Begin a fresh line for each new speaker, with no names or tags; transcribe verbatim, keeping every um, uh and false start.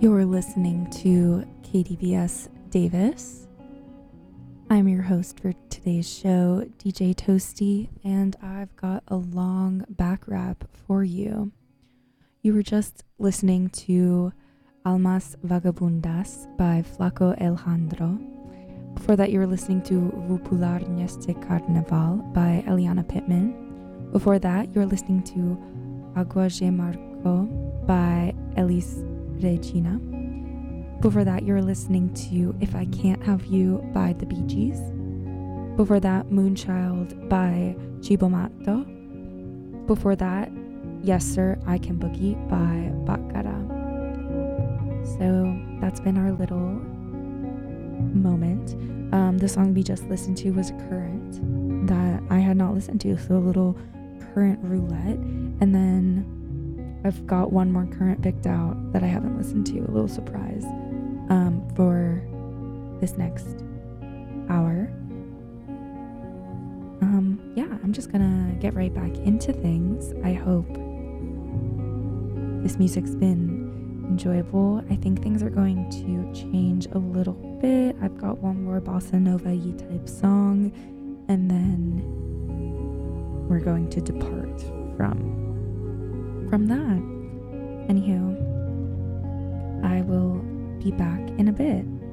You're listening to K D V S Davis. I'm your host for today's show, D J Toasty, and I've got a long back rap for you. You were just listening to Almas Vagabundas by Flaco Alejandro. Before that, you were listening to Vupularnie este Carnaval by Eliana Pittman. Before that, you were listening to Agua de Marco by Elis Regina. Before that, you were listening to If I Can't Have You by The Bee Gees. Before that, Moonchild by Chibomato. Before that, Yes Sir, I Can Boogie by Bakara. So that's been our little moment. Um, the song we just listened to was Current that I had not listened to, so a little current roulette. And then I've got one more current picked out that I haven't listened to, a little surprise, um, for this next hour. Um, yeah, I'm just gonna get right back into things. I hope this music's been enjoyable. I think things are going to change a little bit. I've got one more bossa nova-y type song, and then we're going to depart from from that. Anywho, I will be back in a bit.